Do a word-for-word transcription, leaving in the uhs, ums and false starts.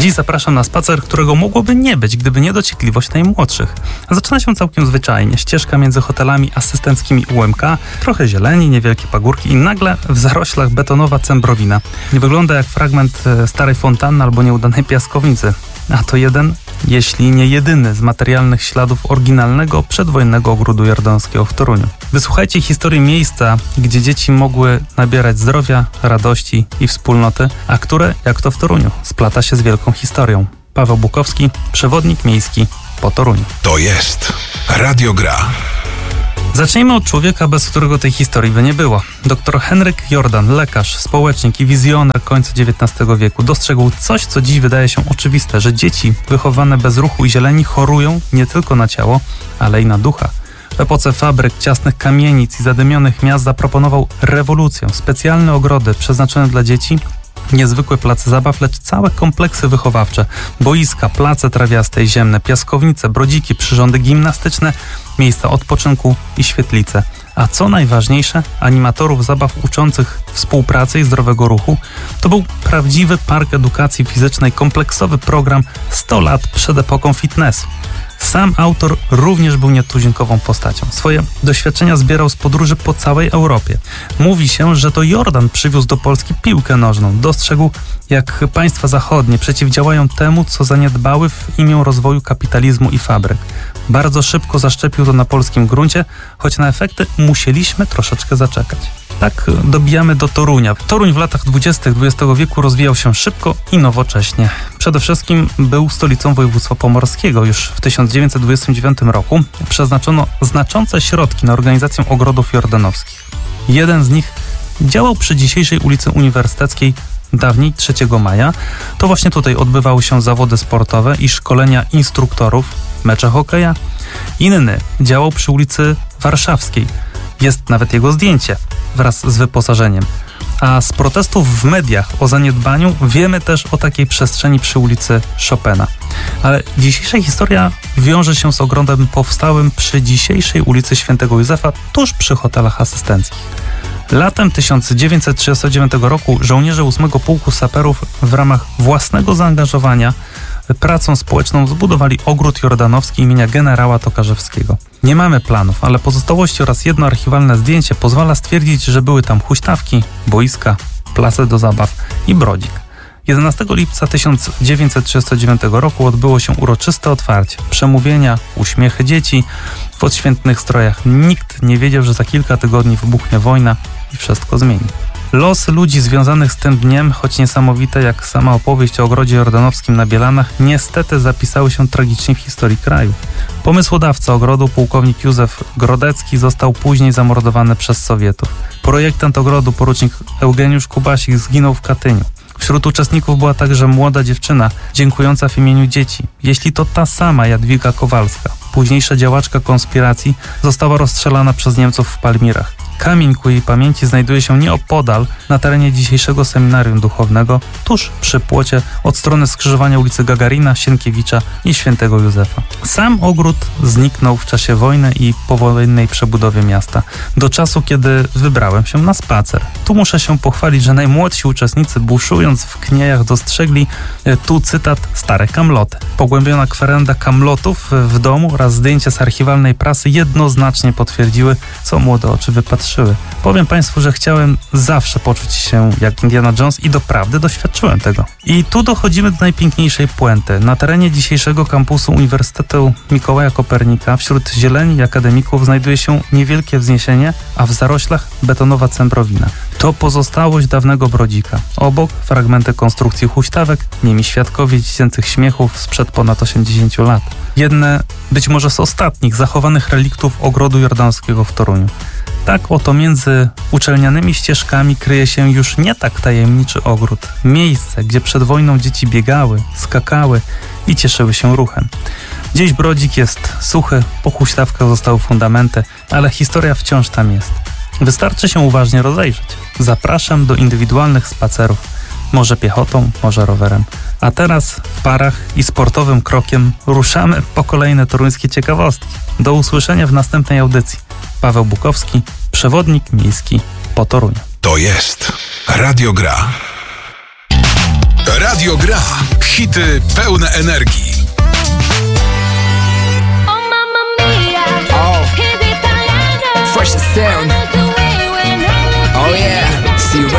Dziś zapraszam na spacer, którego mogłoby nie być, gdyby nie dociekliwość najmłodszych. Zaczyna się całkiem zwyczajnie. Ścieżka między hotelami asystenckimi U M K, trochę zieleni, niewielkie pagórki i nagle w zaroślach betonowa cembrowina. Nie wygląda jak fragment starej fontanny albo nieudanej piaskownicy. A to jeden, jeśli nie jedyny z materialnych śladów oryginalnego przedwojennego ogrodu jordańskiego w Toruniu. Wysłuchajcie historii miejsca, gdzie dzieci mogły nabierać zdrowia, radości i wspólnoty, a które, jak to w Toruniu, splata się z wielką historią. Paweł Bukowski, przewodnik miejski po Toruniu. To jest Radio Gra. Zacznijmy od człowieka, bez którego tej historii by nie było. Doktor Henryk Jordan, lekarz, społecznik i wizjoner końca dziewiętnastego wieku, dostrzegł coś, co dziś wydaje się oczywiste, że dzieci wychowane bez ruchu i zieleni chorują nie tylko na ciało, ale i na ducha. W epoce fabryk, ciasnych kamienic i zadymionych miast zaproponował rewolucję. Specjalne ogrody przeznaczone dla dzieci, niezwykłe place zabaw, lecz całe kompleksy wychowawcze, boiska, place trawiaste i ziemne, piaskownice, brodziki, przyrządy gimnastyczne, miejsca odpoczynku i świetlice. A co najważniejsze, animatorów zabaw uczących współpracy i zdrowego ruchu, to był prawdziwy park edukacji fizycznej, kompleksowy program sto lat przed epoką fitnessu. Sam autor również był nietuzinkową postacią. Swoje doświadczenia zbierał z podróży po całej Europie. Mówi się, że to Jordan przywiózł do Polski piłkę nożną. Dostrzegł, jak państwa zachodnie przeciwdziałają temu, co zaniedbały w imię rozwoju kapitalizmu i fabryk. Bardzo szybko zaszczepił to na polskim gruncie, choć na efekty musieliśmy troszeczkę zaczekać. Tak dobijamy do Torunia. Toruń w latach dwudziestych dwudziestego wieku rozwijał się szybko i nowocześnie. Przede wszystkim był stolicą województwa pomorskiego. Już w tysiąc dziewięćset dwudziestym dziewiątym roku przeznaczono znaczące środki na organizację ogrodów jordanowskich. Jeden z nich działał przy dzisiejszej ulicy Uniwersyteckiej, dawniej trzeciego maja. To właśnie tutaj odbywały się zawody sportowe i szkolenia instruktorów, mecze hokeja. Inny działał przy ulicy Warszawskiej. Jest nawet jego zdjęcie wraz z wyposażeniem. A z protestów w mediach o zaniedbaniu wiemy też o takiej przestrzeni przy ulicy Chopina. Ale dzisiejsza historia wiąże się z ogrodem powstałym przy dzisiejszej ulicy Świętego Józefa, tuż przy hotelach asystenckich. Latem tysiąc dziewięćset trzydziestego dziewiątego roku żołnierze ósmego Pułku Saperów w ramach własnego zaangażowania pracą społeczną zbudowali ogród jordanowski imienia generała Tokarzewskiego. Nie mamy planów, ale pozostałości oraz jedno archiwalne zdjęcie pozwala stwierdzić, że były tam huśtawki, boiska, place do zabaw i brodzik. jedenastego lipca tysiąc dziewięćset trzydziestego dziewiątego roku odbyło się uroczyste otwarcie. Przemówienia, uśmiechy dzieci w odświętnych strojach. Nikt nie wiedział, że za kilka tygodni wybuchnie wojna i wszystko zmieni. Losy ludzi związanych z tym dniem, choć niesamowite jak sama opowieść o ogrodzie jordanowskim na Bielanach, niestety zapisały się tragicznie w historii kraju. Pomysłodawca ogrodu, pułkownik Józef Grodecki, został później zamordowany przez Sowietów. Projektant ogrodu, porucznik Eugeniusz Kubasik, zginął w Katyniu. Wśród uczestników była także młoda dziewczyna, dziękująca w imieniu dzieci. Jeśli to ta sama Jadwiga Kowalska, późniejsza działaczka konspiracji, została rozstrzelana przez Niemców w Palmirach. Kamień ku jej pamięci znajduje się nieopodal, na terenie dzisiejszego seminarium duchownego, tuż przy płocie od strony skrzyżowania ulicy Gagarina, Sienkiewicza i Świętego Józefa. Sam ogród zniknął w czasie wojny i powojennej przebudowie miasta, do czasu, kiedy wybrałem się na spacer. Tu muszę się pochwalić, że najmłodsi uczestnicy, buszując w kniejach, dostrzegli tu cytat stare kamloty. Pogłębiona kwerenda kamlotów w domu oraz zdjęcia z archiwalnej prasy jednoznacznie potwierdziły, co młode oczy wypatrzyły. Powiem Państwu, że chciałem zawsze poczuć się jak Indiana Jones i doprawdy doświadczyłem tego. I tu dochodzimy do najpiękniejszej puenty. Na terenie dzisiejszego kampusu Uniwersytetu Mikołaja Kopernika wśród zieleni i akademików znajduje się niewielkie wzniesienie, a w zaroślach betonowa cembrowina. To pozostałość dawnego brodzika. Obok fragmenty konstrukcji huśtawek, niemi świadkowie dziecięcych śmiechów sprzed ponad osiemdziesięciu lat. Jedne być może z ostatnich zachowanych reliktów ogrodu jordańskiego w Toruniu. Tak oto między uczelnianymi ścieżkami kryje się już nie tak tajemniczy ogród. Miejsce, gdzie przed wojną dzieci biegały, skakały i cieszyły się ruchem. Dziś brodzik jest suchy, po huśtawkach zostały fundamenty, ale historia wciąż tam jest. Wystarczy się uważnie rozejrzeć. Zapraszam do indywidualnych spacerów. Może piechotą, może rowerem. A teraz w parach i sportowym krokiem ruszamy po kolejne toruńskie ciekawostki. Do usłyszenia w następnej audycji. Paweł Bukowski, przewodnik miejski po Toruniu. To jest Radio Gra. Radio Gra. Hity pełne energii. Oh mamma mia, Oh, it's Italiano. fresh sound.